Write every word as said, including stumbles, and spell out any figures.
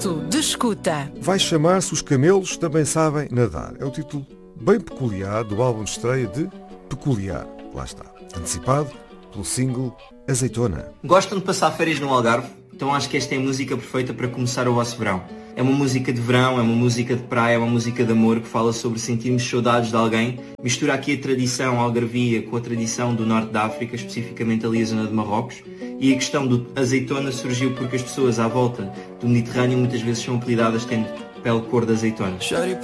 Ponto de Escuta. Vai chamar-se Os Camelos Também Sabem Nadar. É o título bem peculiar do álbum de estreia de Peculiar. Lá está. Antecipado pelo single Azeitona. Gostam de passar férias no Algarve? Então acho que esta é a música perfeita para começar o vosso verão. É uma música de verão, é uma música de praia, é uma música de amor que fala sobre sentirmos saudades de alguém. Mistura aqui a tradição algarvia com a tradição do norte da África, especificamente ali a zona de Marrocos. E a questão do azeitona surgiu porque as pessoas à volta do Mediterrâneo muitas vezes são apelidadas tendo pele cor de azeitona.